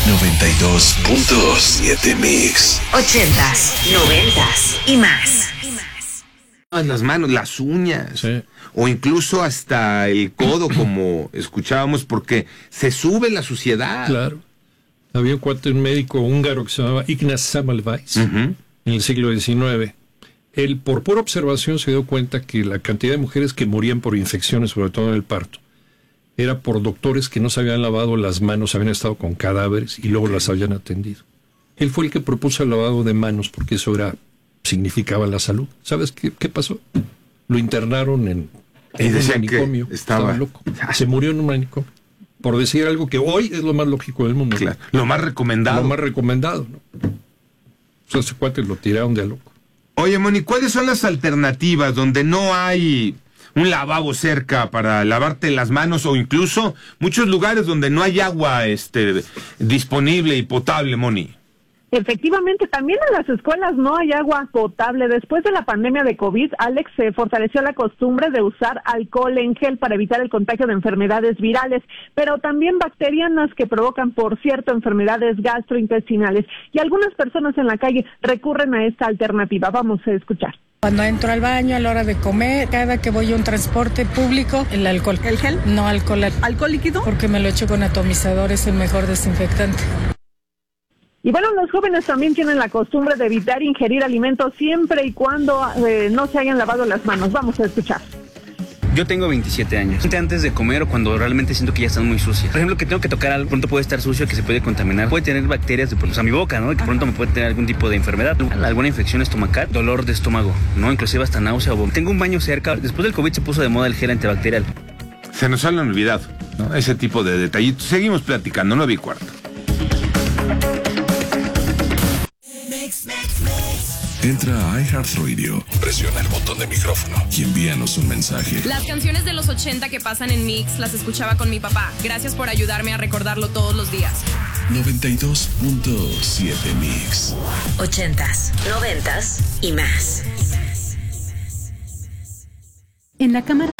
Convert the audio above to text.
92.7 Mix. 80s, 90s y más. Las manos, las uñas, Sí. o incluso hasta el codo, como escuchábamos, porque se sube la suciedad. Claro. Había un médico húngaro que se llamaba Ignaz Semmelweis en el siglo XIX. Él, por pura observación, se dio cuenta que la cantidad de mujeres que morían por infecciones, sobre todo en el parto, era por doctores que no se habían lavado las manos, habían estado con cadáveres y luego las habían atendido. Él fue el que propuso el lavado de manos porque eso significaba la salud. ¿Sabes qué pasó? Lo internaron en un manicomio. Estaba loco. Se murió en un manicomio. Por decir algo que hoy es lo más lógico del mundo. Claro. Lo más recomendado. Lo más recomendado, ¿no? Esos cuates lo tiraron de a loco. Oye, Moni, ¿cuáles son las alternativas donde no hay un lavabo cerca para lavarte las manos, o incluso muchos lugares donde no hay agua disponible y potable, Moni? Efectivamente, también en las escuelas no hay agua potable. Después de la pandemia de COVID, Alex, se fortaleció la costumbre de usar alcohol en gel para evitar el contagio de enfermedades virales, pero también bacterianas que provocan, por cierto, enfermedades gastrointestinales. Y algunas personas en la calle recurren a esta alternativa. Vamos a escuchar. Cuando entro al baño, a la hora de comer, cada que voy a un transporte público, el alcohol. ¿El gel? No, alcohol. ¿Alcohol líquido? Porque me lo echo con atomizador, es el mejor desinfectante. Y bueno, los jóvenes también tienen la costumbre de evitar ingerir alimentos siempre y cuando no se hayan lavado las manos. Vamos a escuchar. Yo tengo 27 años. Antes de comer o cuando realmente siento que ya están muy sucias. Por ejemplo, que tengo que tocar algo, pronto puede estar sucio, que se puede contaminar. Puede tener bacterias a mi boca, ¿no? Que pronto me puede tener algún tipo de enfermedad. Alguna infección estomacal, dolor de estómago, ¿no? Inclusive hasta náusea o vómito. Tengo un baño cerca. Después del COVID se puso de moda el gel antibacterial. Se nos han olvidado, ¿no? Ese tipo de detallitos. Seguimos platicando, 9:15. Entra a iHeartRadio, presiona el botón de micrófono y envíanos un mensaje. Las canciones de los 80 que pasan en Mix las escuchaba con mi papá. Gracias por ayudarme a recordarlo todos los días. 92.7 Mix. 80s, 90s y más. En la Cámara